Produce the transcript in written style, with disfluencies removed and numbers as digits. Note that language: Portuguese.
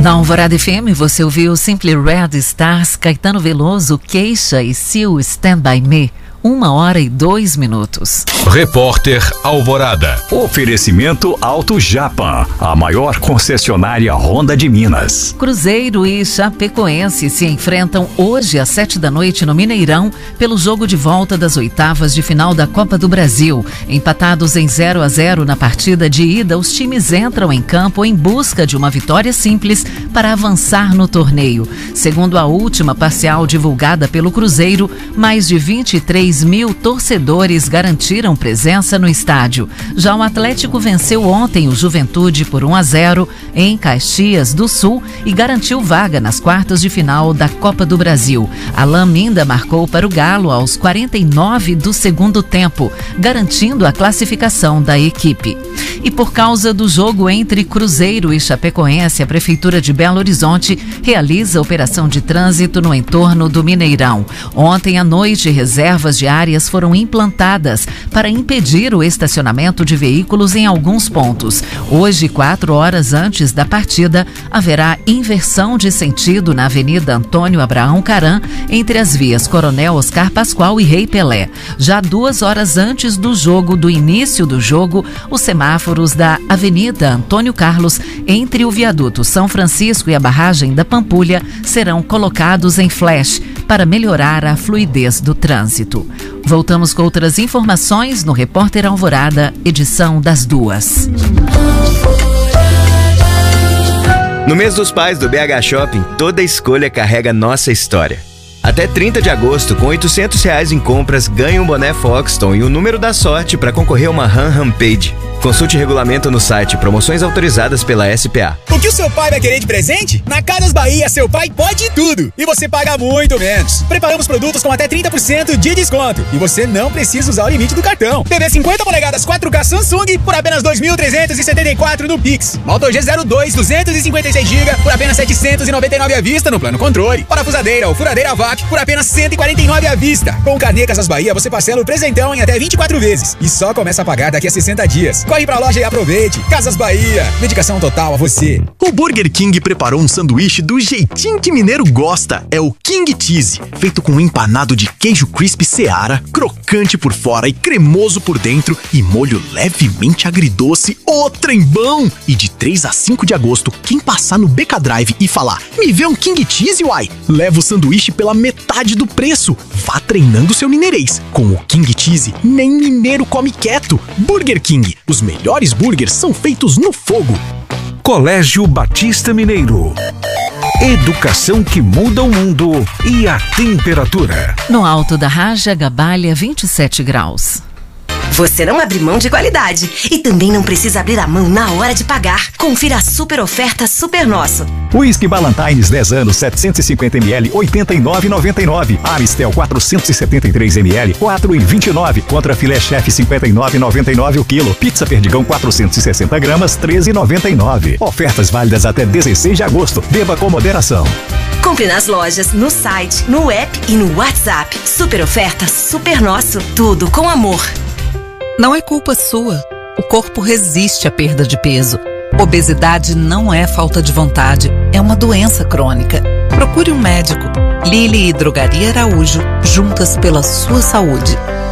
Na Alvorada FM você ouviu Simply Red Stars, Caetano Veloso, Queixa e Seal Stand By Me. 1h02. Repórter Alvorada. Oferecimento Auto Japan, a maior concessionária Honda de Minas. Cruzeiro e Chapecoense se enfrentam hoje às 19h no Mineirão pelo jogo de volta das oitavas de final da Copa do Brasil. Empatados em 0-0 na partida de ida, os times entram em campo em busca de uma vitória simples para avançar no torneio. Segundo a última parcial divulgada pelo Cruzeiro, mais de 23 mil torcedores garantiram presença no estádio. Já o Atlético venceu ontem o Juventude por 1-0 em Caxias do Sul e garantiu vaga nas quartas de final da Copa do Brasil. Alain Minda marcou para o Galo aos 49 do segundo tempo, garantindo a classificação da equipe. E por causa do jogo entre Cruzeiro e Chapecoense, a Prefeitura de Belo Horizonte realiza operação de trânsito no entorno do Mineirão. Ontem à noite, reservas de áreas foram implantadas para impedir o estacionamento de veículos em alguns pontos. Hoje, 4 horas antes da partida, haverá inversão de sentido na Avenida Antônio Abraão Caram, entre as vias Coronel Oscar Pascoal e Rei Pelé. Já 2 horas antes do início do jogo, os semáforos da Avenida Antônio Carlos, entre o viaduto São Francisco e a barragem da Pampulha, serão colocados em flash para melhorar a fluidez do trânsito. Voltamos com outras informações no Repórter Alvorada, edição das 2. No mês dos pais do BH Shopping, toda escolha carrega nossa história. Até 30 de agosto, com R$800 em compras, ganhe um boné Foxton e o número da sorte para concorrer a uma Rampage. Consulte regulamento no site, promoções autorizadas pela SPA. O que o seu pai vai querer de presente? Na Casas Bahia, seu pai pode tudo e você paga muito menos. Preparamos produtos com até 30% de desconto e você não precisa usar o limite do cartão. TV 50 polegadas 4K Samsung por apenas R$2.374 no Pix. Moto G02 256GB por apenas R$799 à vista no plano controle. Parafusadeira ou furadeira VAP por apenas R$149 à vista. Com o Carnê Casas Bahia, você parcela o presentão em até 24 vezes e só começa a pagar daqui a 60 dias. Corre pra loja e aproveite. Casas Bahia. Dedicação total a você. O Burger King preparou um sanduíche do jeitinho que mineiro gosta. É o King Cheese, feito com um empanado de queijo crispy Seara, crocante por fora e cremoso por dentro e molho levemente agridoce. Ô, trembão! E de 3 a 5 de agosto, quem passar no BK Drive e falar, me vê um King Cheese, uai, leva o sanduíche pela metade do preço. Vá treinando seu mineirês. Com o King Cheese, nem mineiro come quieto. Burger King, os melhores burgers são feitos no fogo. Colégio Batista Mineiro. Educação que muda o mundo e a temperatura. No alto da Raja Gabalha, 27 graus. Você não abre mão de qualidade e também não precisa abrir a mão na hora de pagar. Confira a super oferta Super Nosso. Whisky Ballantines 10 anos 750ml 89,99. Amistel 473ml 4,29. Contra filé chefe 59,99 o quilo. Pizza Perdigão 460 gramas 13,99. Ofertas válidas até 16 de agosto. Beba com moderação. Compre nas lojas, no site, no app e no WhatsApp. Super oferta Super Nosso. Tudo com amor. Não é culpa sua. O corpo resiste à perda de peso. Obesidade não é falta de vontade, é uma doença crônica. Procure um médico. Lili e Drogaria Araújo, juntas pela sua saúde.